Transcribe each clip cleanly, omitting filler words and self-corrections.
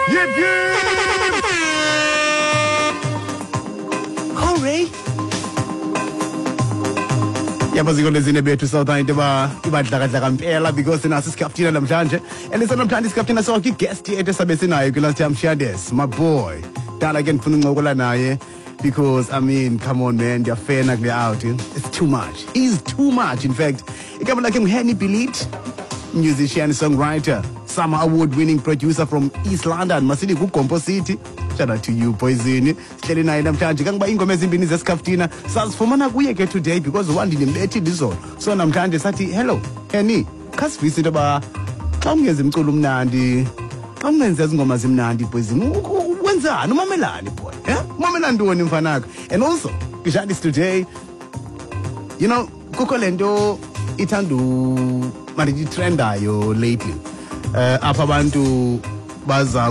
Yip, yip! Hooray! Yabaziko lezine bethu sawuthanda into ibadlakadlaka mpela because sinaso isikhafuthina namhlanje and namhlanje isikhafuthina sonke guest yethu esabe sinayo kulast time Shades, my boy. Dala ke ngifuna uncokola naye because I mean come on man, ndiyafena kule out. It's too much. He's too much in fact. Igama lakhe nguHenny Belit, musician, songwriter, Summer Award winning producer from East London. Masidi kuGompo City. Shout out to you Poison. Sihleli naye namhlanje kangiba ingoma ezimbini zesikhafuthina sazifumana kuye ke today because one ndimbethi dizolo. So namhlanje sathi hello Henny, khasivise into ba xa ungeza imculo umnandi, xa ungenza izingoma zimnandi Poison, wenzani umamelani boy? Umamela ntoni mfanaka? And also Shades today, you know, kukho lento ithandu manje trendayo lately. Apha abantu baza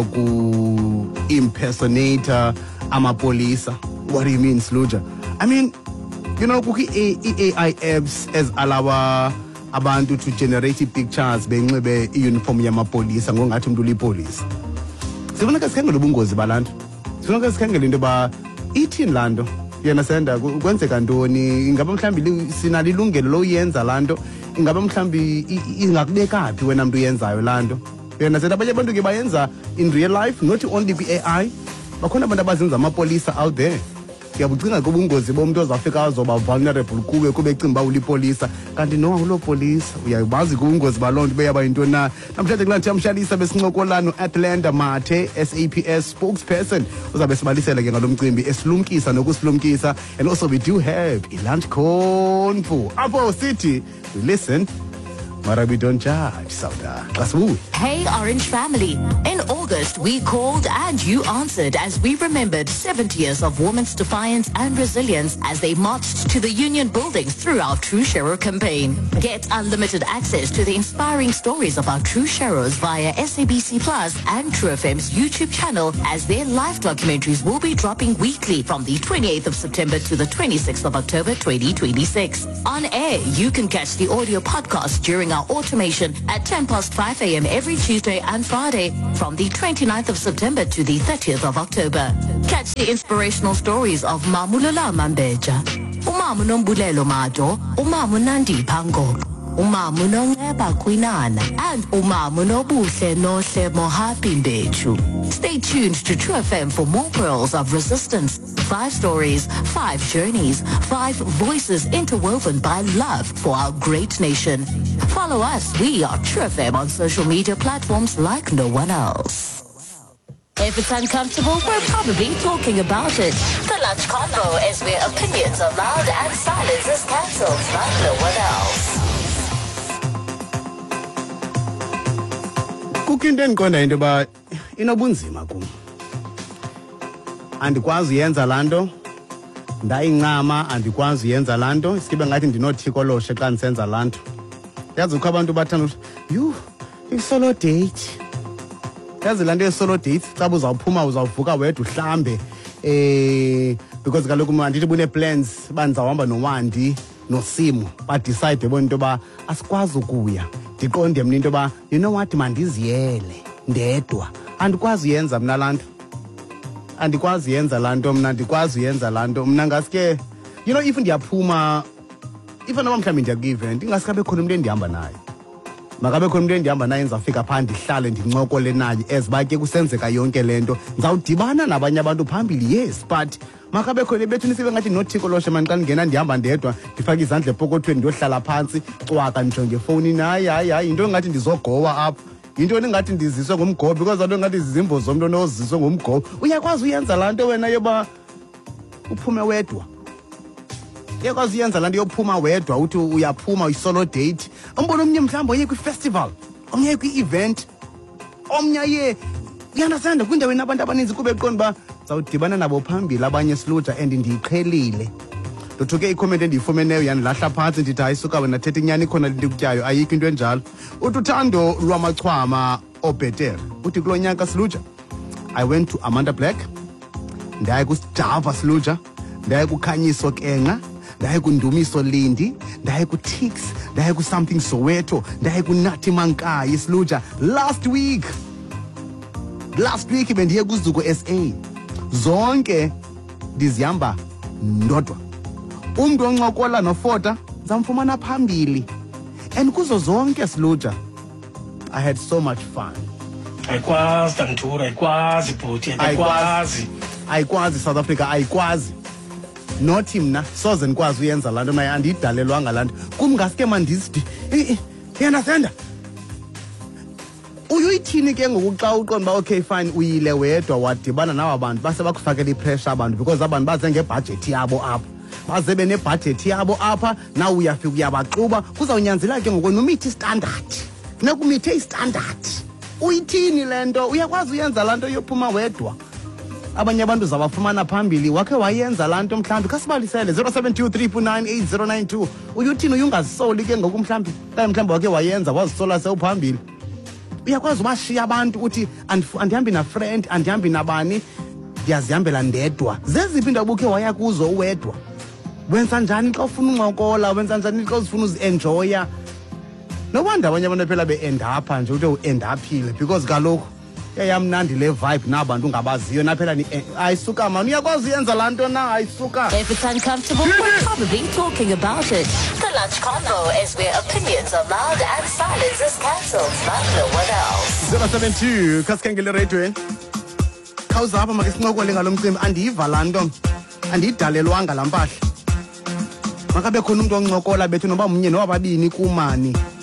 ku impersonator amapolisa. What do you mean, Sluja? I mean, you know, kukho AI apps as allow abantu to generate pictures benxibe uniform yamapolisa ngongathi umuntu ulipolisa. Sifuna kasikhangele ubungozi balantu. Sifuna kasikhangele into ba ithini lanto. Yena senda kwenzeka ntoni, ingaba mhlambi sinalo ilungelo loyenza lanto, ingaba mhlambi ingakubekaphi wena muntu uyenzayo lanto. Yena senda abanye abantu ke bayenza in real life, not only AI. Bakhona abantu abazenza amapolisa out there. Ngiyabucinga kubungozi bomuntu ozafika azoba vulnerable kuwe kube ecimba ulipolisa kanti no ulo polisa uyabazi kubungozi balonto beyaba into na namhlanje kulanthi yamshalisa besincokolano Atlanta Mathe SAPS spokesperson uzabe sibalisela ke ngalomcimbi esilumkisa nokusilumkisa. And also we do have lunch convo Apple City. We listen, but we don't judge. Sauda. Hey Orange family, in August we called and you answered as we remembered 70 years of women's defiance and resilience as they marched to the Union buildings through our True Shero campaign. Get unlimited access to the inspiring stories of our True Sheros via SABC Plus and True FM's YouTube channel as their live documentaries will be dropping weekly from the 28th of September to the 26th of October 2026. On air, you can catch the audio podcast during our automation at 5 a.m. every Tuesday and Friday from the 29th of September to the 30th of October. Catch the inspirational stories of Mamulala Mambeja, Umamu Nombulelo Majo, Umamu Nandi Pango, Umamu Nongeba Kwinana, and Umamu Nobuhle Nohle Mohapi Mbechu. Stay tuned to True FM for more pearls of resistance. 5 stories, 5 journeys, 5 voices interwoven by love for our great nation. Follow us, we are True FM on social media platforms like no one else. If it's uncomfortable, we're probably talking about it. The Lunch Convo is where opinions are loud and silence is cancelled like no one else. Kukinto endiqonda into ba inobunzima kum. Andikwazi uyenza lanto, ndayincama andikwazi uyenza lanto, sibe ngathi ndinothikoloshe xa ndisenza lanto. Yazi ukho abantu bathanda you solo date. Yazi lanto solo date xa uzawuphuma uzawuvuka wedwa uhlambe because kaloku mandithi bune plans banizawuhamba noWandi noSimo ba decide bona into ba asikwazi ukuya. Ndiqonde mina into ba you know what mandiziyele ndedwa. Andikwazi uyenza mina lanto. Andikwazi uyenza lanto mna ndikwazi uyenza lanto mna ngaske you know if ndiyaphuma if noma mhlawumbe ndiyaku-event ingasikabe khona umuntu endihamba naye makabe khona umuntu endihamba naye ndizawufika phaa ndihlale ndincokole naye as batye kusenzeka yonke le nto ndizawudibana nabanye abantu phambili yes but makabe khona bethuni sibe ngathi nothiko mani xa ndingena ndihamba ndedwa ndifake izandla epokothweni ndiyohlala phantsi cwaka ndijonge efowunini hayi yinto engathi ndizogowa apho yinto engathi ndiziswe ngumgobo because into engathi zizimbo zomntu onoziswe ngumgobo. Uyakwazi uyenza laa nto wena yoba uphume wedwa. Uyakwazi uyenza laa nto yophuma wedwa uthi uyaphuma uyisolo date. Umbona omnye mhlawumbi oye kwi-festival, omnye kwi-event, omnye ye uyandathanda kwindaweni abantu abaninzi kube qonda uba zawudibana nabo phambili abanye Sluja and ndiyiqhelile. Ndotho ke icomment endiyifumeneyo yandilahla phantsi ndithi hayi suka wena thetha inyani ikhona le nto ikutyayo ayikho into enjalo. Uthi uthando lwamachwama obhetere uthi kulo nyaka Sluja I went to Amanda Black, ndaye kuSjava Sluja, ndaye kuKhanyiso Kenqa, ndaye kuNdumiso Lindi, ndaye kuTix, ndaye kuSomething Soweto, ndaye kuNathi Mankayi Sluja last week. last week bendiye kuzuko SA zonke ndizihamba ndodwa umuntu oncokola noFota zamfumana phambili and kuzo zonke siluja I had so much fun. Ayikwazi Dantura, ayikwazi bhuti, ayikwazi South Africa, ayikwazi nothi mna soze nikwazi uyenza lanto naye andidalelwanga lanto kumngaske mandisithi yena senda uyithini ke ngoku xa uqonda ba okay fine uyile wedwa wadibana nawa bantu base bakufakela ipressure abantu because abantu baze ngebudget yabo apha baze benebudget yabo apha na uyafika uyabaxuba kuzawunyanzela ke ngoku nomithi standard nekumithe istandard uyithini lento uyakwazi uyenza lanto yophuma wedwa abanye abantu zabafumana phambili wakhe wayenza lanto mhlambi kasibalisele 0723498092 uyuthini uyungazisoli ke ngoku mhlambi mhlambi wakhe wayenza wazisola sewuphambili uyakwazi ubashiya abantu uthi andihambi na friend andihambi nabani ndiyazihambela ndedwa zeziphi into ubukhe waya kuzo uwedwa wenza njani xa ufuna uncokola wenza njani xa ufuna uzi-enjoya nobanda abanye abantu phela be-endapha nje uthi u-endaphile because kaloku yayamnandi le vibe nabantu ungabaziyo naphela ayisuka mani uyakwazi uyenza laa nto na ayisuka. If it's uncomfortable, we're probably talking about it. The Lunch Convo is where opinions are loud and silence is cancelled like no one else. 072 khasikhangele radioweni khawuzapha make sincokole ngalo mcimbi andiyiva laa nto andiyidalelwanga laa mpahla makabe khona umntu oncokola bethu noba mnye nobabini kumani